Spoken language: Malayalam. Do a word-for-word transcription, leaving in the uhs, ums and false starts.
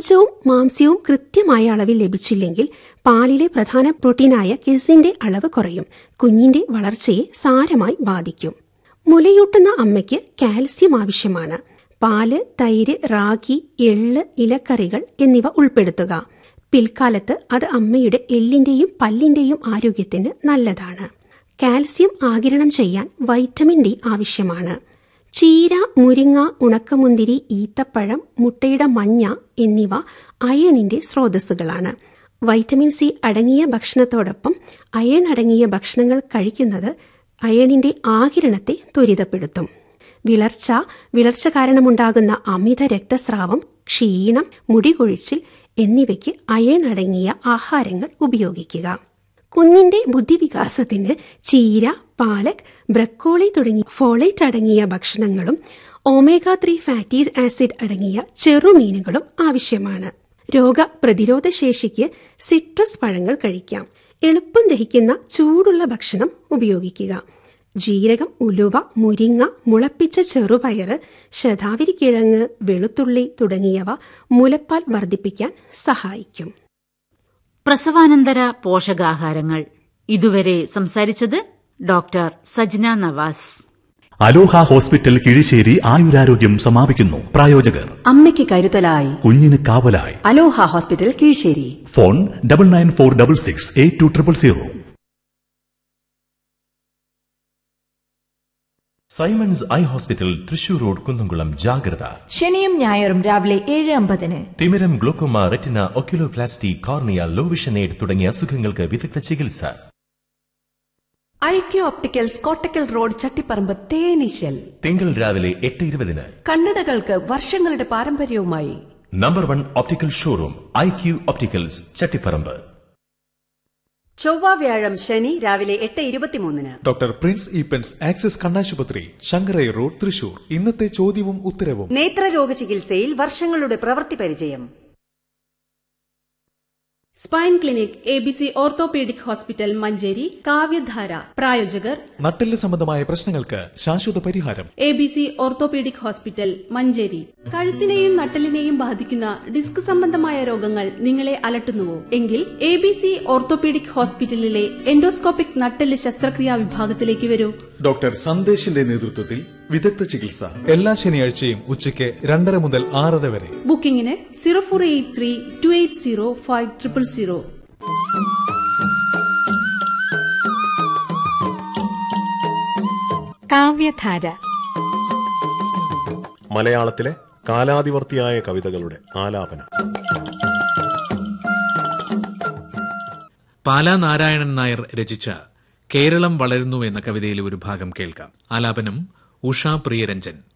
ഊർജവും മാംസ്യവും കൃത്യമായ അളവിൽ ലഭിച്ചില്ലെങ്കിൽ പാലിലെ പ്രധാന പ്രോട്ടീനായ കെസിന്റെ അളവ് കുറയും, കുഞ്ഞിന്റെ വളർച്ചയെ സാരമായി ബാധിക്കും. മുലയൂട്ടുന്ന അമ്മയ്ക്ക് കാൽസ്യം ആവശ്യമാണ്. പാല്, തൈര്, റാഗി, എള്ള്, ഇലക്കറികൾ എന്നിവ ഉൾപ്പെടുത്തുക. പിൽക്കാലത്ത് അത് അമ്മയുടെ എല്ലിന്റെയും പല്ലിന്റെയും ആരോഗ്യത്തിന് നല്ലതാണ്. കാൽസ്യം ആഗിരണം ചെയ്യാൻ വൈറ്റമിൻ ഡി ആവശ്യമാണ്. ചീര, മുരിങ്ങ, ഉണക്കമുന്തിരി, ഈത്തപ്പഴം, മുട്ടയുടെ മഞ്ഞ എന്നിവ അയണിന്റെ സ്രോതസ്സുകളാണ്. വൈറ്റമിൻ സി അടങ്ങിയ ഭക്ഷണത്തോടൊപ്പം അയൺ അടങ്ങിയ ഭക്ഷണങ്ങൾ കഴിക്കുന്നത് അയണിന്റെ ആഗിരണത്തെ ത്വരിതപ്പെടുത്തും. വിളർച്ച, വിളർച്ച കാരണമുണ്ടാകുന്ന അമിത രക്തസ്രാവം, ക്ഷീണം, മുടികൊഴിച്ചിൽ എന്നിവയ്ക്ക് അയൺ അടങ്ങിയ ആഹാരങ്ങൾ ഉപയോഗിക്കുക. കുഞ്ഞിന്റെ ബുദ്ധിവികാസത്തിന് ചീര, പാലക്, ബ്രക്കോളി തുടങ്ങിയ ഫോളേറ്റ് അടങ്ങിയ ഭക്ഷണങ്ങളും ഒമേഗ ത്രീ ഫാറ്റി ആസിഡ് അടങ്ങിയ ചെറുമീനുകളും ആവശ്യമാണ്. രോഗപ്രതിരോധ ശേഷിക്ക് സിട്രസ് പഴങ്ങൾ കഴിക്കാം. എളുപ്പം ദഹിക്കുന്ന ചൂടുള്ള ഭക്ഷണം ഉപയോഗിക്കുക. ജീരകം, ഉലുവ, മുരിങ്ങ, മുളപ്പിച്ച ചെറുപയറ്, ശതാവരിക്കിഴങ്ങ്, വെളുത്തുള്ളി തുടങ്ങിയവ മുലപ്പാൽ വർദ്ധിപ്പിക്കാൻ സഹായിക്കും. പ്രസവാനന്തര പോഷകാഹാരങ്ങൾ. ഇതുവരെ സംസാരിച്ചത് ഡോക്ടർ സജ്ന നവാസ്. അലോഹ ഹോസ്പിറ്റൽ കിഴിശ്ശേരി ആയുരാരോഗ്യം സമാപിക്കുന്നു. പ്രായോജകർ അമ്മയ്ക്ക് കരുതലായി, കുഞ്ഞിന് കാവലായി. അലോഹ hospital Kizhissery. Phone double nine four double six eight two triple zero. Symons eye hospital, Thrissur road, Kunnamkulam. ജാഗ്രത. ശനിയും ഞായറും രാവിലെ ഏഴ് അമ്പതിന് തിമിരം, glaucoma, retina, oculoplasty, cornea, low vision aid തുടങ്ങിയ അസുഖങ്ങൾക്ക് വിദഗ്ധ ചികിത്സ. IQ opticals, Kottakkal road, Chattiparamba, തേനീശൽ. തിങ്കൾ രാവിലെ എട്ട് ഇരുപതിന്. കണ്ണടകൾക്ക് വർഷങ്ങളുടെ പാരമ്പര്യവുമായി number one optical showroom IQ opticals, Chattiparamba. ചൊവ്വ, വ്യാഴം, ശനി രാവിലെ എട്ട് ഇരുപത്തിമൂന്നിന്. ഡോക്ടർ പ്രിൻസ് ഈപ്പൻസ് ആക്സിസ് കണ്ണാശുപത്രി, ശങ്കരൈ റോഡ്, തൃശൂർ. ഇന്നത്തെ ചോദ്യവും ഉത്തരവും. നേത്രരോഗ ചികിത്സയിൽ വർഷങ്ങളുടെ പ്രവൃത്തി പരിചയം. Spine clinic, A B C orthopaedic hospital, Manjeri. കാവ്യധാര. പ്രായോജകർ നട്ടെല്ല് സംബന്ധമായ പ്രശ്നങ്ങൾക്ക് ശാശ്വത പരിഹാരം. A B C orthopaedic hospital, Manjeri. കഴുത്തിനെയും നട്ടെല്ലിനെയും ബാധിക്കുന്ന ഡിസ്ക് സംബന്ധമായ രോഗങ്ങൾ നിങ്ങളെ അലട്ടുന്നുവോ? എങ്കിൽ എ ബി സി ഓർത്തോപീഡിക് ഹോസ്പിറ്റലിലെ എൻഡോസ്കോപ്പിക് നട്ടെല്ല് ശസ്ത്രക്രിയാ വിഭാഗത്തിലേക്ക് വരൂ. ഡോക്ടർ സന്ദേശിന്റെ നേതൃത്വത്തിൽ വിദഗ്ധ ചികിത്സ എല്ലാ ശനിയാഴ്ചയും ഉച്ചയ്ക്ക് രണ്ടര മുതൽ ആറര വരെ. ബുക്കിംഗിന് zero four eight three to eight zero five triple zero. കാവ്യധാര. മലയാളത്തിലെ കാലാതിവർത്തിയായ കവിതകളുടെ ആലാപനം. പാലാ നാരായണൻ നായർ രചിച്ച കേരളം വളരുന്നു എന്ന കവിതയിലെ ഒരു ഭാഗം കേൾക്കാം. ആലാപനം ഉഷാ പ്രിയരഞ്ജൻ.